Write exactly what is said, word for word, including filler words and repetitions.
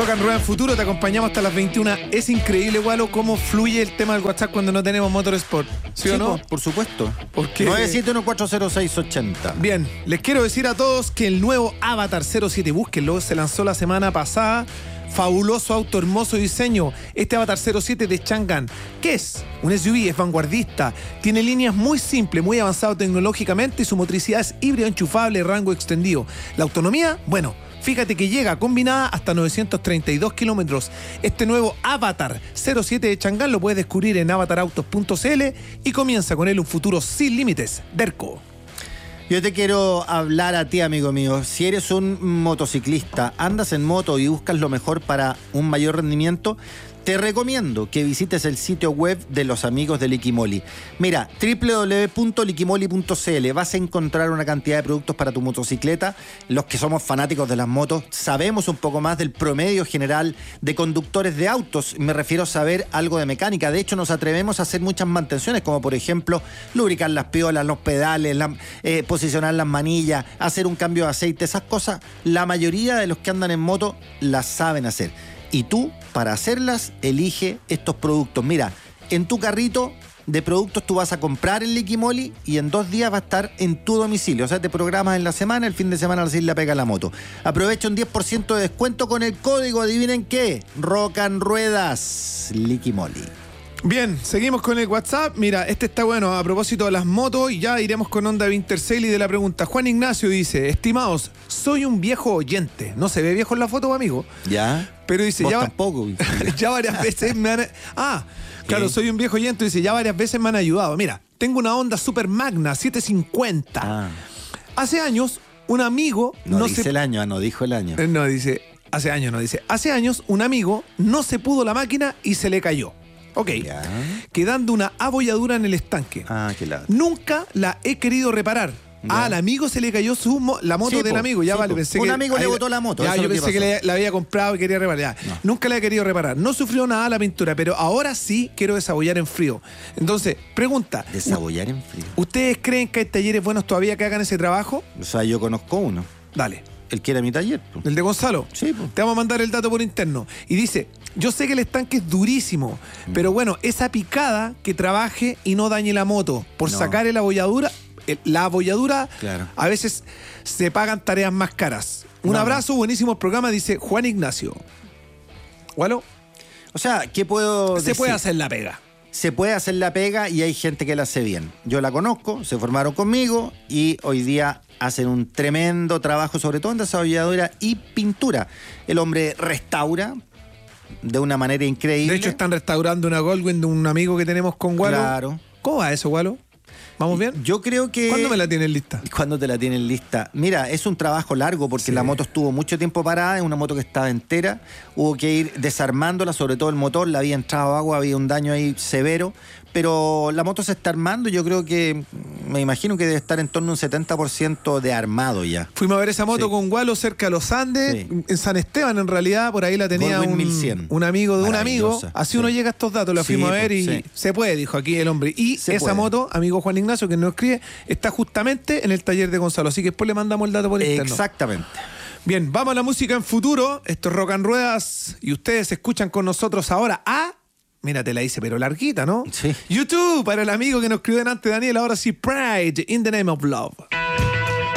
Rock and Rueda en Futuro, te acompañamos hasta las veintiuna. Es increíble, Gualo, cómo fluye el tema del WhatsApp cuando no tenemos Motorsport. ¿Sí, sí o no? Por supuesto. Porque... nueve siete uno cuatro cero seis ocho cero. Bien, les quiero decir a todos que el nuevo Avatar cero siete, búsquenlo, se lanzó la semana pasada. Fabuloso auto, hermoso diseño. Este Avatar cero siete de Chang'an, ¿qué es? Un S U V, es vanguardista, tiene líneas muy simples, muy avanzado tecnológicamente y su motricidad es híbrido, enchufable, rango extendido. La autonomía, bueno, fíjate que llega combinada hasta novecientos treinta y dos kilómetros. Este nuevo Avatar cero siete de Chang'an lo puedes descubrir en avatar autos punto c l y comienza con él un futuro sin límites. Derco. Yo te quiero hablar a ti, amigo mío. Si eres un motociclista, andas en moto y buscas lo mejor para un mayor rendimiento, te recomiendo que visites el sitio web de los amigos de Liquimoli. Mira, doble u doble u doble u punto liquimoli punto c l. Vas a encontrar una cantidad de productos para tu motocicleta. Los que somos fanáticos de las motos sabemos un poco más del promedio general de conductores de autos. Me refiero a saber algo de mecánica. De hecho, nos atrevemos a hacer muchas mantenciones, como por ejemplo, lubricar las piolas, los pedales, la, eh, posicionar las manillas, hacer un cambio de aceite. Esas cosas, la mayoría de los que andan en moto las saben hacer. Y tú, para hacerlas, elige estos productos. Mira, en tu carrito de productos tú vas a comprar el Liquimoli y en dos días va a estar en tu domicilio. O sea, te programas en la semana, el fin de semana así la pega a la moto. Aprovecha un diez por ciento de descuento con el código, adivinen qué, Rock and Ruedas, Liquimoli. Bien, seguimos con el WhatsApp. Mira, este está bueno a propósito de las motos y ya iremos con Honda Wintersail y de la pregunta. Juan Ignacio dice, estimados, soy un viejo oyente. No se ve viejo en la foto, amigo. Ya. Pero dice, vos ya, tampoco. ya varias veces me han... Ah, claro, soy un viejo oyente. Dice, ya varias veces me han ayudado. Mira, tengo una Honda Super Magna setecientos cincuenta. Ah. Hace años, un amigo... No, no dice se... el año, no dijo el año. No, dice, hace años, no dice. Hace años, un amigo no se pudo la máquina y se le cayó. Ok, ya. Quedando una abolladura en el estanque. Ah, qué lado. Nunca la he querido reparar. Ya. Ah, al amigo se le cayó su mo- la moto sí, del po, amigo. Ya sí, vale, pensé un que... amigo ahí, le botó la moto. Ya, yo pensé que, que le, la había comprado y quería reparar. Ya. No. Nunca la he querido reparar. No sufrió nada la pintura, pero ahora sí quiero desabollar en frío. Entonces, pregunta. ¿Desabollar en frío? ¿Ustedes creen que hay talleres buenos todavía que hagan ese trabajo? O sea, yo conozco uno. Dale. El que era mi taller. Pues. ¿El de Gonzalo? Sí. Pues. Te vamos a mandar el dato por interno. Y dice, yo sé que el estanque es durísimo, mm. pero bueno, esa picada que trabaje y no dañe la moto. Por no. sacar la abolladura, la abolladura, claro. A veces se pagan tareas más caras. Un no, abrazo, no. buenísimo programa, dice Juan Ignacio. ¿Walo? O sea, ¿qué puedo Se decir? puede hacer la pega. Se puede hacer la pega y hay gente que la hace bien. Yo la conozco, se formaron conmigo y hoy día hacen un tremendo trabajo, sobre todo en desabolladura y pintura. El hombre restaura de una manera increíble. De hecho, están restaurando una Goldwing de un amigo que tenemos con Walo. Claro. ¿Cómo va eso, Walo? ¿Vamos bien? Yo creo que... ¿Cuándo me la tienen lista? ¿Cuándo te la tienen lista? Mira, es un trabajo largo porque sí. la moto estuvo mucho tiempo parada, es una moto que estaba entera, hubo que ir desarmándola, sobre todo el motor, le había entrado agua, había un daño ahí severo, pero la moto se está armando, yo creo que, me imagino que debe estar en torno a un setenta por ciento de armado ya. Fuimos a ver esa moto sí. con Walo cerca de los Andes, sí. en San Esteban en realidad, por ahí la tenía un, un amigo de un amigo, así sí. uno llega a estos datos, la sí, fuimos a ver y sí. se puede, dijo aquí el hombre. Y se esa puede. moto, amigo Juan Ignacio, que nos escribe, está justamente en el taller de Gonzalo, así que después le mandamos el dato por interno. Exactamente. Bien, vamos a la música en futuro, esto es Rock and Ruedas, y ustedes escuchan con nosotros ahora a... Mira, te la hice, pero larguita, ¿no? Sí. YouTube, para el amigo que nos escribió antes, Daniel, ahora sí, Pride, in the name of love.